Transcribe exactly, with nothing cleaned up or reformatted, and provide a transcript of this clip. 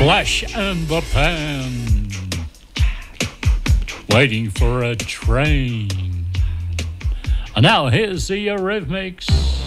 Flash and the Pan, waiting for a train. And now here's the Eurythmics.